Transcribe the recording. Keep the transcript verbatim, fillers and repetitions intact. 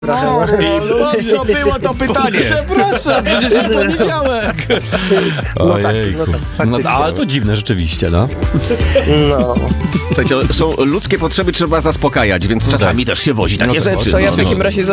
No, i po co było to pytanie? Przepraszam, przecież jest poniedziałek. No tak, Ojejku. no tak, No, faktycznie. ale to dziwne rzeczywiście, no. No. Słuchajcie, są ludzkie potrzeby, trzeba zaspokajać, więc czasami też się wozi takie No to rzeczy. to ja no, w no. takim razie